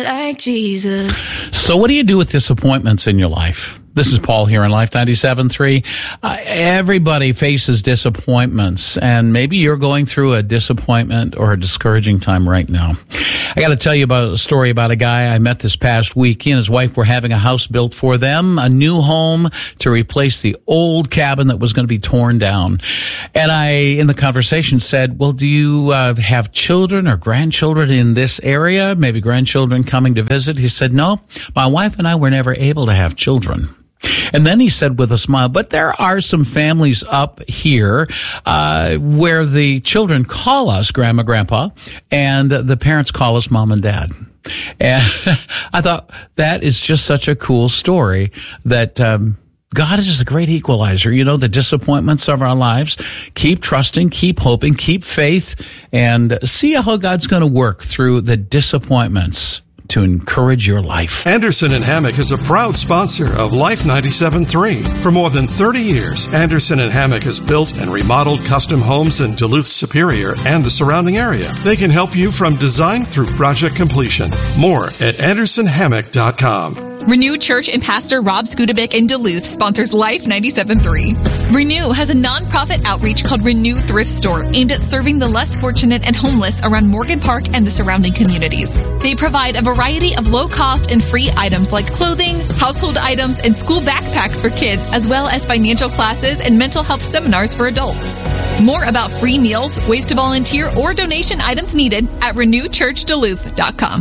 like Jesus. So what do you do with disappointments in your life? This is Paul here on Life 97.3. Everybody faces disappointments, and maybe you're going through a disappointment or a discouraging time right now. I got to tell you about a story about a guy I met this past week. He and his wife were having a house built for them, a new home to replace the old cabin that was going to be torn down. And I, in the conversation, said, well, do you have children or grandchildren in this area? Maybe grandchildren coming to visit? He said, no, my wife and I were never able to have children. And then he said with a smile, but there are some families up here where the children call us grandma, grandpa, and the parents call us mom and dad. And I thought that is just such a cool story that God is just a great equalizer. You know, the disappointments of our lives, keep trusting, keep hoping, keep faith, and see how God's going to work through the disappointments to encourage your life. Anderson and Hammock is a proud sponsor of Life 97.3. For more than 30 years, Anderson and Hammock has built and remodeled custom homes in Duluth, Superior, and the surrounding area. They can help you from design through project completion. More at AndersonHammock.com. Renew Church and Pastor Rob Skudebic in Duluth sponsors Life 97.3. Renew has a nonprofit outreach called Renew Thrift Store aimed at serving the less fortunate and homeless around Morgan Park and the surrounding communities. They provide a variety of low-cost and free items like clothing, household items, and school backpacks for kids, as well as financial classes and mental health seminars for adults. More about free meals, ways to volunteer, or donation items needed at RenewChurchDuluth.com.